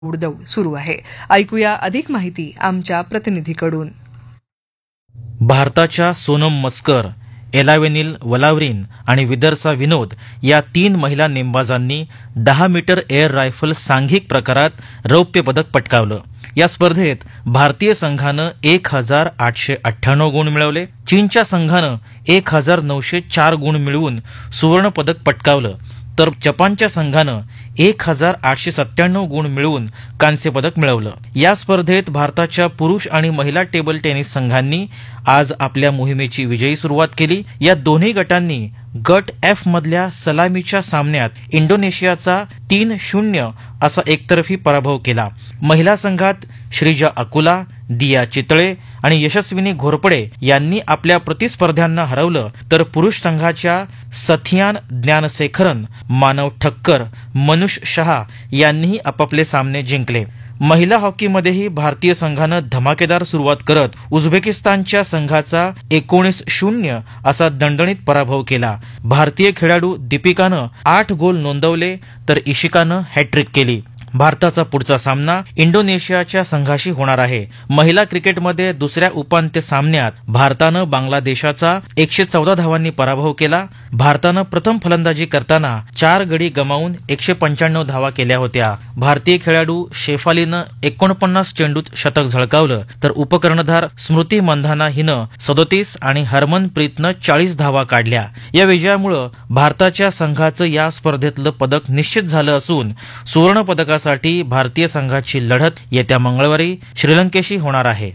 उडदौड सुरू आहे. ऐकूया अधिक माहिती आमच्या प्रतिनिधीकडून. भारताच्या सोनम मस्कर, एलावेनिल वलावरीन आणि विदर्सा विनोद या 3 महिला नेमबाजांनी 10 मीटर एअर रायफल सांघिक प्रकारात रौप्य पदक पटकावलं. या स्पर्धेत भारतीय संघानं 1898 गुण मिळवले. चीनच्या संघानं 1904 गुण मिळवून सुवर्ण पदक पटकावलं, तर जपानच्या संघानं 1897 गुण मिळवून कांस्य पदक मिळवलं. या स्पर्धेत भारताच्या पुरुष आणि महिला टेबल टेनिस संघांनी आज आपल्या मोहिमेची विजयी सुरुवात केली. या दोन्ही गटांनी गट एफ मधल्या सलामीच्या सामन्यात इंडोनेशियाचा 3-0 असा एकतर्फी पराभव केला. महिला संघात श्रीजा अकुला, दिया चितळे आणि यशस्विनी घोरपडे यांनी आपल्या प्रतिस्पर्ध्यांना हरवलं, तर पुरुष संघाच्या सथियान ज्ञानशेखरन, मानव ठक्कर, मनुष शहा यांनीही आपापले सामने जिंकले. महिला हॉकीमध्येही भारतीय संघानं धमाकेदार सुरुवात करत उझबेकिस्तानच्या संघाचा 19-0 असा दणदणीत पराभव केला. भारतीय खेळाडू दीपिकानं 8 गोल नोंदवले, तर इशिकानं हॅट्रिक केली. भारताचा पुढचा सामना इंडोनेशियाच्या संघाशी होणार आहे. महिला क्रिकेटमध्ये दुसऱ्या उपांत्य सामन्यात भारतानं बांगलादेशाचा 114 धावांनी पराभव केला. भारतानं प्रथम फलंदाजी करताना 4 गडी गमावून 195 धावा केल्या होत्या. भारतीय खेळाडू शेफालीनं 49 चेंडूत शतक झळकावलं, तर उपकर्णधार स्मृती मंधाना हिनं 37 आणि हरमनप्रीतनं 40 धावा काढल्या. या विजयामुळे भारताच्या संघाचं या स्पर्धेतलं पदक निश्चित झालं असून सुवर्ण पदकासाठी भारतीय संघाची लढत येत्या मंगळवारी श्रीलंकेशी होणार आहे.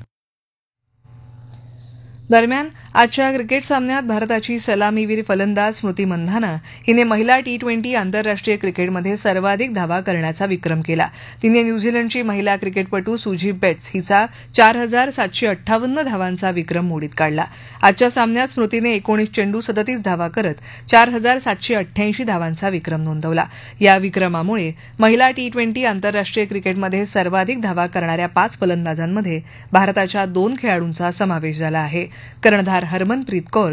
दरम्यान आजच्या क्रिकेट सामन्यात भारताची सलामीवीर फलंदाज स्मृती मंधाना हिने महिला T20 आंतरराष्ट्रीय क्रिकेटमध्ये सर्वाधिक धावा करण्याचा विक्रम केला. तिने न्यूझीलंडची महिला क्रिकेटपटू सुजी बेट्स हिचा 4758 धावांचा विक्रम मोडीत काढला. आजच्या सामन्यात स्मृतीने 19 चेंडू 37 धावा करत 4788 धावांचा विक्रम नोंदवला. या विक्रमामुळे महिला T20 आंतरराष्ट्रीय क्रिकेटमध्ये सर्वाधिक धावा करणाऱ्या 5 फलंदाजांमध्ये भारताच्या 2 खेळाडूंचा समावेश झाला आहे. कर्णधार हरमनप्रीत कौर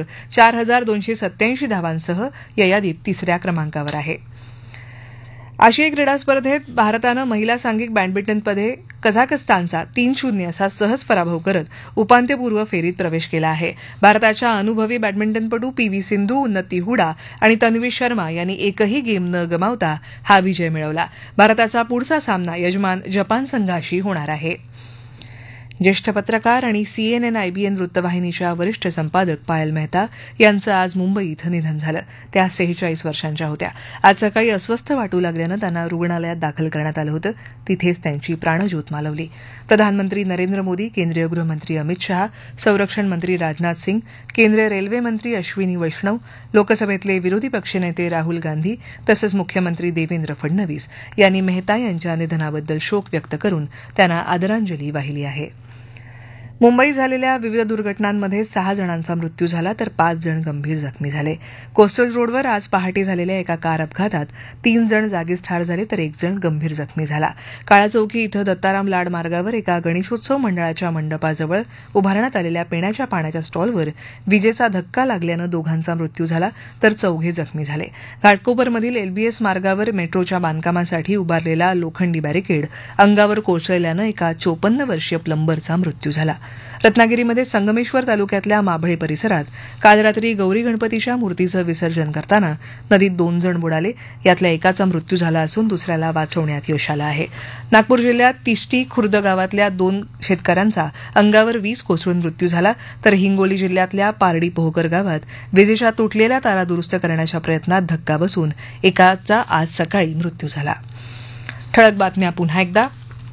4287 धावांसह या यादीत 3ऱ्या क्रमांकावर आहे. आशियाई क्रीडा स्पर्धेत भारतानं महिला सांघिक बॅडमिंटनमध्ये कझाकस्तानचा 3-0 असा सहज पराभव करत उपांत्यपूर्व फेरीत प्रवेश केला आहे. भारताच्या अनुभवी बॅडमिंटनपटू PV सिंधू, उन्नती हुडा आणि तन्वी शर्मा यांनी एकही गेम न गमावता हा विजय मिळवला. भारताचा पुढचा सामना यजमान जपान संघाशी होणार आहे. ज्येष्ठ पत्रकार आणि CNN IBN वृत्तवाहिनीच्या वरिष्ठ संपादक पायल मेहता यांचं आज मुंबई इथं निधन झालं. त्या 46 वर्षांच्या होत्या. आज सकाळी अस्वस्थ वाटू लागल्यानं त्यांना रुग्णालयात दाखल करण्यात आलं होतं. तिथेच त्यांची प्राणज्योत मालवली. प्रधानमंत्री नरेंद्र मोदी, केंद्रीय गृहमंत्री अमित शहा, संरक्षण मंत्री राजनाथ सिंग, केंद्रीय रेल्वे मंत्री अश्विनी वैष्णव, लोकसभेतले विरोधी पक्षनेते राहुल गांधी तसंच मुख्यमंत्री देवेंद्र फडणवीस यांनी मेहता यांच्या निधनाबद्दल शोक व्यक्त करून त्यांना आदरांजली वाहिली आहे. मुंबईत झालेल्या विविध दुर्घटनांमध्ये 6 जणांचा मृत्यू झाला, तर 5 जण गंभीर जखमी झाले. कोस्टल रोडवर आज पहाटे झालेल्या एका कार अपघातात 3 जण जागीच ठार झाले, तर 1 जण गंभीर जखमी झाला. काळा चौकी इथं दत्ताराम लाड मार्गावर एका गणेशोत्सव मंडळाच्या मंडपाजवळ उभारण्यात आलेल्या पिण्याच्या पाण्याच्या स्टॉलवर विजेचा धक्का लागल्यानं 2घांचा मृत्यू झाला, तर 4 जखमी झाले. घाटकोपरमधील LBS मार्गावर मेट्रोच्या बांधकामासाठी उभारलेला लोखंडी बॅरिकेड अंगावर कोसळल्यानं एका 54 वर्षीय प्लंबरचा मृत्यू झाला. रत्नागिरीमध्ये संगमेश्वर तालुक्यातल्या माभळे परिसरात काल रात्री गौरी गणपतीच्या मूर्तीचं विसर्जन करताना नदीत 2 जण बुडाले. यातल्या एकाचा मृत्यू झाला असून दुसऱ्याला वाचवण्यात यश आलं आहे. नागपूर जिल्ह्यात तिष्टी खुर्द गावातल्या 2 शेतकऱ्यांचा अंगावर वीज कोसळून मृत्यू झाला, तर हिंगोली जिल्ह्यातल्या पारडी पोहकर गावात विजेच्या तुटलेल्या तारा दुरुस्त करण्याच्या प्रयत्नात धक्का बसून एकाचा आज सकाळी मृत्यू झाला. ठळक बातम्या पुन्हा एकदा.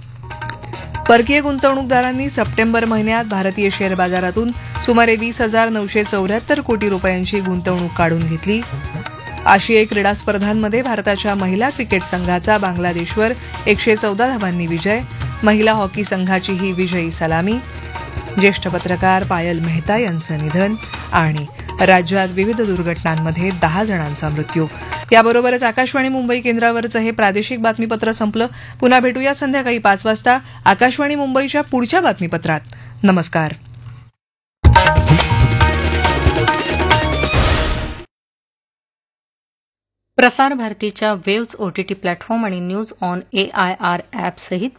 परकीय गुंतवणूकदारांनी सप्टेंबर महिन्यात भारतीय शेअर बाजारातून सुमारे 20,974 कोटी रुपयांची गुंतवणूक काढून घेतली. आशियाई क्रीडा स्पर्धांमध्ये भारताच्या महिला क्रिकेट संघाचा बांगलादेशवर 114 धावांनी विजय. महिला हॉकी संघाची ही विजयी सलामी. ज्येष्ठ पत्रकार पायल मेहता यांचं निधन. आणि राज्यात विविध दुर्घटनांमध्ये 10 जणांचा मृत्यू. याबरोबरच आकाशवाणी मुंबई केंद्रावरचं हे प्रादेशिक बातमीपत्र संपलं. पुन्हा भेटूया संध्याकाळी 5 वाजता आकाशवाणी मुंबईच्या पुढच्या बातमीपत्रात. नमस्कार. प्रसार भारतीच्या वेव्ज OTT प्लॅटफॉर्म आणि न्यूज ऑन AIR ॲपसहित